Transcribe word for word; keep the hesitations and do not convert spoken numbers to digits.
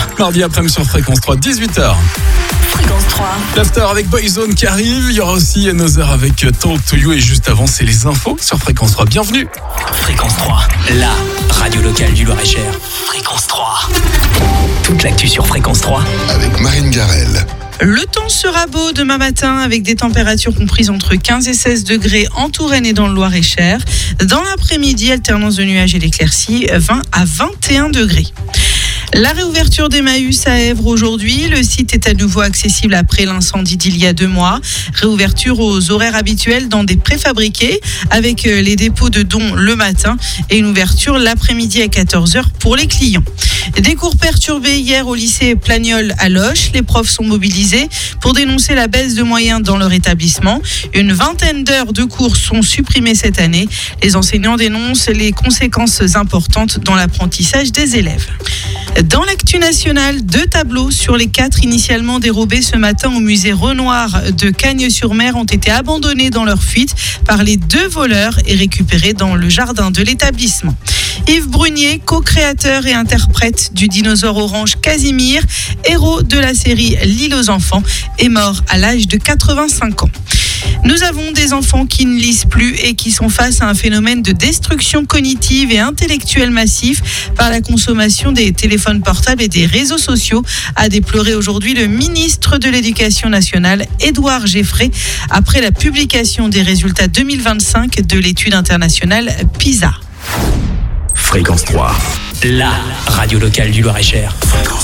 Mardi après-midi sur Fréquence trois, dix-huit heures. Fréquence trois. L'after avec Boyzone qui arrive. Il y aura aussi Another avec Talk to You. Et juste avant, c'est les infos sur Fréquence trois. Bienvenue. Fréquence trois, la radio locale du Loir-et-Cher. Fréquence trois. Toute l'actu sur Fréquence trois. Avec Marine Garel. Le temps sera beau demain matin avec des températures comprises entre quinze et seize degrés en Touraine et dans le Loir-et-Cher. Dans l'après-midi, alternance de nuages et d'éclaircies, vingt à vingt et un degrés. La réouverture d'Emmaüs à Èvre aujourd'hui. Le site est à nouveau accessible après l'incendie d'il y a deux mois. Réouverture aux horaires habituels dans des préfabriqués avec les dépôts de dons le matin et une ouverture l'après-midi à quatorze heures pour les clients. Des cours perturbés hier au lycée Plagnol à Loches. Les profs sont mobilisés pour dénoncer la baisse de moyens dans leur établissement. Une vingtaine d'heures de cours sont supprimées cette année. Les enseignants dénoncent les conséquences importantes dans l'apprentissage des élèves. Dans l'actu nationale, deux tableaux sur les quatre initialement dérobés ce matin au musée Renoir de Cagnes-sur-Mer ont été abandonnés dans leur fuite par les deux voleurs et récupérés dans le jardin de l'établissement. Yves Brunier, co-créateur et interprète du dinosaure orange Casimir, héros de la série L'île aux enfants, est mort à l'âge de quatre-vingt-cinq ans. Nous avons des enfants qui ne lisent plus et qui sont face à un phénomène de destruction cognitive et intellectuelle massif par la consommation des téléphones portables et des réseaux sociaux, a déploré aujourd'hui le ministre de l'Éducation nationale, Édouard Geffray, après la publication des résultats deux mille vingt-cinq de l'étude internationale PISA. Fréquence trois, la radio locale du Loir-et-Cher.